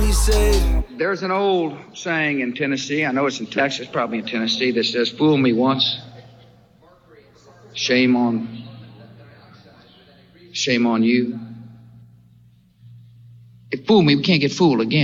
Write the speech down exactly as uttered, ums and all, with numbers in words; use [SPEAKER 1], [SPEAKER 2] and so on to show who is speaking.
[SPEAKER 1] me safe.
[SPEAKER 2] There's an old saying in Tennessee, I know it's in Texas, probably in Tennessee, that says, fool me once, shame on, shame on you. If fool me, we can't get fooled again.